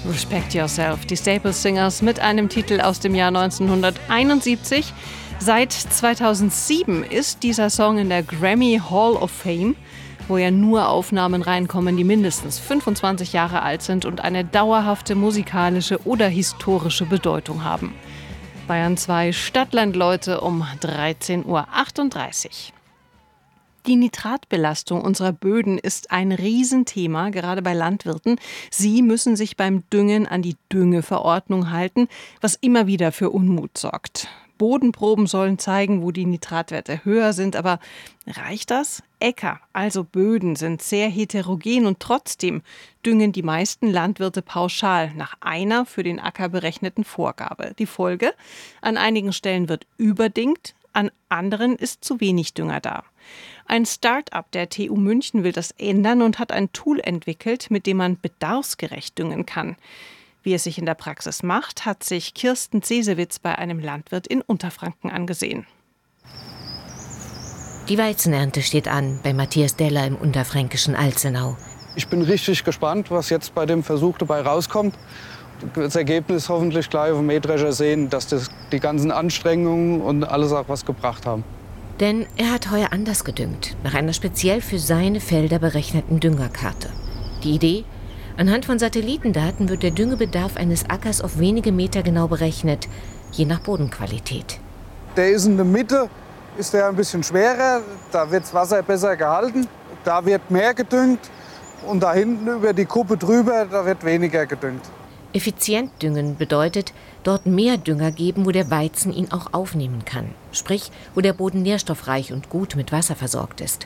Respect Yourself, die Staple Singers mit einem Titel aus dem Jahr 1971. Seit 2007 ist dieser Song in der Grammy Hall of Fame, wo ja nur Aufnahmen reinkommen, die mindestens 25 Jahre alt sind und eine dauerhafte musikalische oder historische Bedeutung haben. Bayern 2 Stadtland-Leute um 13:38 Uhr. Die Nitratbelastung unserer Böden ist ein Riesenthema, gerade bei Landwirten. Sie müssen sich beim Düngen an die Düngeverordnung halten, was immer wieder für Unmut sorgt. Bodenproben sollen zeigen, wo die Nitratwerte höher sind, aber reicht das? Äcker, also Böden, sind sehr heterogen und trotzdem düngen die meisten Landwirte pauschal nach einer für den Acker berechneten Vorgabe. Die Folge? An einigen Stellen wird überdüngt, an anderen ist zu wenig Dünger da. Ein Start-up der TU München will das ändern und hat ein Tool entwickelt, mit dem man bedarfsgerecht düngen kann. Wie es sich in der Praxis macht, hat sich Kirsten Cesewitz bei einem Landwirt in Unterfranken angesehen. Die Weizenernte steht an bei Matthias Deller im unterfränkischen Alzenau. Ich bin richtig gespannt, was jetzt bei dem Versuch dabei rauskommt. Das Ergebnis hoffentlich gleich auf dem Mähdrescher sehen, dass die ganzen Anstrengungen und alles auch was gebracht haben. Denn er hat heuer anders gedüngt, nach einer speziell für seine Felder berechneten Düngerkarte. Die Idee? Anhand von Satellitendaten wird der Düngebedarf eines Ackers auf wenige Meter genau berechnet, je nach Bodenqualität. Der ist in der Mitte, ist der ein bisschen schwerer, da wird das Wasser besser gehalten, da wird mehr gedüngt und da hinten über die Kuppe drüber, da wird weniger gedüngt. Effizient düngen bedeutet, dort mehr Dünger geben, wo der Weizen ihn auch aufnehmen kann. Sprich, wo der Boden nährstoffreich und gut mit Wasser versorgt ist.